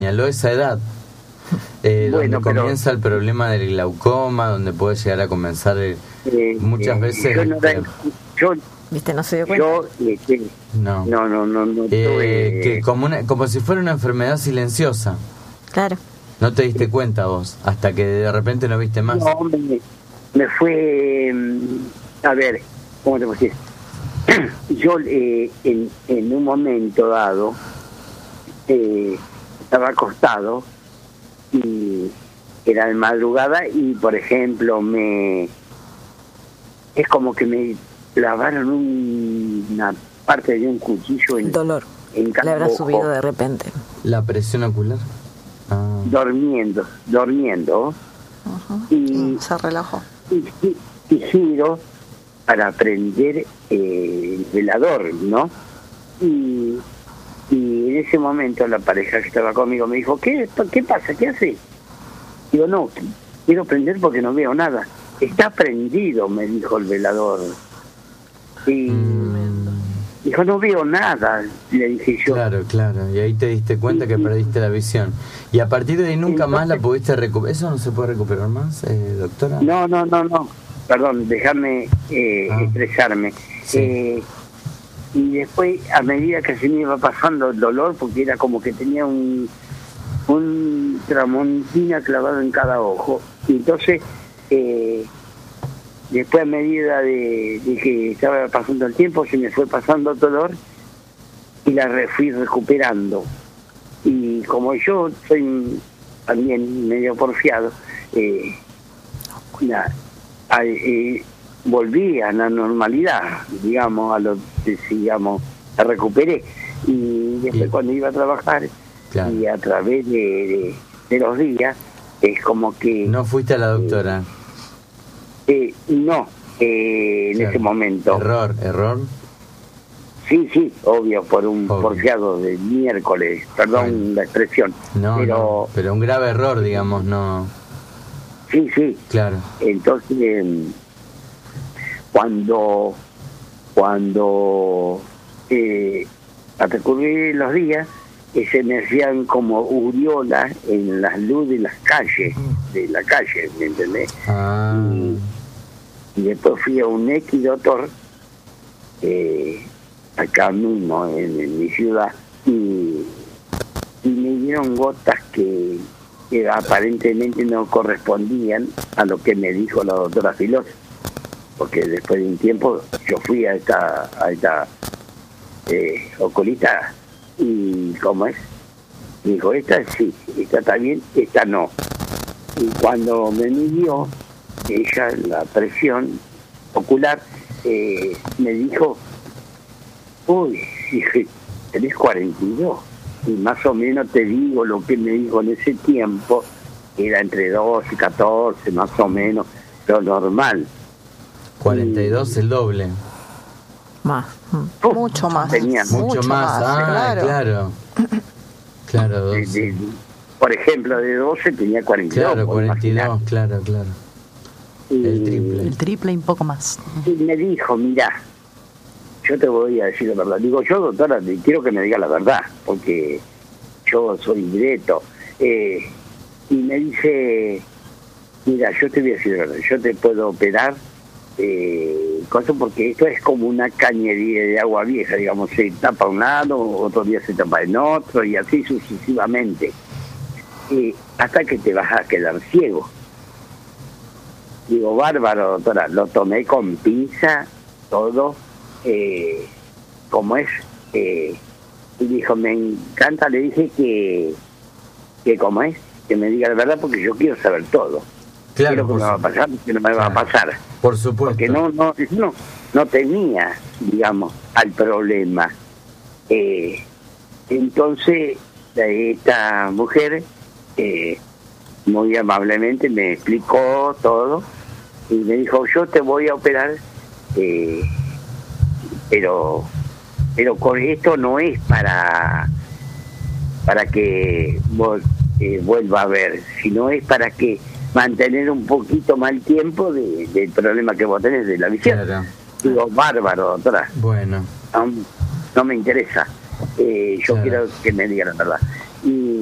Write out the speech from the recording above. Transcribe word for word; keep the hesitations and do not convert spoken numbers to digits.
señaló esa edad, eh, Bueno, donde pero- comienza el problema del glaucoma, donde puede llegar a comenzar eh, Eh, muchas eh, veces... Yo, no, este, yo, ¿Viste? No se dio cuenta. yo este, no, no, no, no, no Eh, tuve... que como, una, como si fuera una enfermedad silenciosa. Claro. No te diste cuenta vos, hasta que de repente no viste más. No, me, me fue... mm, A ver, ¿cómo te puedo decir? Yo eh, en, en un momento dado eh, estaba acostado y era de madrugada y, por ejemplo, me... Es como que me clavaron un- una parte de un cuchillo en, Dolor. en cada Le habrá ojo, subido de repente. ¿La presión ocular? Ah. durmiendo, durmiendo, Ajá. y, Se relajó. y, y- y giro para prender eh, el velador, ¿no? Y, y en ese momento la pareja que estaba conmigo me dijo, ¿qué, qué pasa? ¿Qué haces? Digo, no, quiero prender porque no veo nada. Está prendido, me dijo el velador. Y dijo, no veo nada, le dije yo. Claro, claro, y ahí te diste cuenta que perdiste la visión. Y a partir de ahí nunca más la pudiste recuperar. ¿Eso no se puede recuperar más, eh, doctora? No, no, no, no. Perdón, déjame eh, Ah. expresarme. Sí. Eh, y después, a medida que se me iba pasando el dolor, porque era como que tenía un, un tramontina clavado en cada ojo. Y entonces, eh, después a medida de, de que estaba pasando el tiempo, se me fue pasando el dolor y la re- fui recuperando. Y como yo soy también medio porfiado, eh, la- a- eh, volví a la normalidad, digamos, a lo que digamos, la recuperé. Y después Y- cuando iba a trabajar, Claro. y a través de, de, de los días, es como que... No fuiste a la doctora. eh, no, eh, en Claro. ese momento. Error, error. Sí, sí, obvio, por un Obvio. porfiado de miércoles, perdón Bueno. la expresión. No, pero no, pero un grave error, digamos, no. sí, sí. Claro. Entonces, eh, cuando cuando eh, a transcurrir los días, eh, se me hacían como uriolas en las luces de las calles, de la calle, ¿me entendés? Ah, Y después fui a un X doctor, eh, acá mismo, en, en mi ciudad, y, y me dieron gotas que, que aparentemente no correspondían a lo que me dijo la doctora Filós, porque después de un tiempo yo fui a esta a esta eh, oculista y ¿cómo es? Dijo, esta sí, esta está bien, esta no. Y cuando me midió ella la presión ocular, eh, me dijo, uy, dije, tenés cuarenta y dos. Y más o menos te digo lo que me dijo en ese tiempo, era entre doce y catorce, más o menos, lo normal. cuarenta y dos el doble. Más. Mm. Uf, Mucho más. tenía Mucho, Mucho más. más, Ah, claro. claro. Claro, de- doce. de- por ejemplo, de doce tenía cuarenta y dos. Claro, vos cuarenta y dos, imaginás. claro, claro. Y- El triple. El triple y un poco más. Y me dijo, mira, yo te voy a decir la verdad. Digo, yo, doctora, te quiero que me diga la verdad, porque yo soy directo. Eh, y me dice, mira, yo te voy a decir la verdad, yo te puedo operar, eh, cosa porque esto es como una cañería de agua vieja, digamos, se tapa un lado, otro día se tapa en otro, y así sucesivamente, eh, hasta que te vas a quedar ciego. Digo, bárbaro, doctora, lo tomé con pinza, todo, eh, como es, eh, y dijo, me encanta, le dije que, que como es, que me diga la verdad porque yo quiero saber todo. Claro, Quiero que por me va a su- pasar, que no me va a Claro. pasar. Por supuesto. Porque no, no, no, no tenía, digamos, al problema. Eh, entonces, esta mujer, eh, muy amablemente me explicó todo y me dijo, yo te voy a operar, eh, pero pero con esto no es para para que vos eh, vuelva a ver, sino es para que mantener un poquito más el tiempo de, del problema que vos tenés de la visión. Claro. Digo, bárbaro, doctora, Bueno. no, no me interesa, eh, yo Claro. quiero que me diga la verdad. Y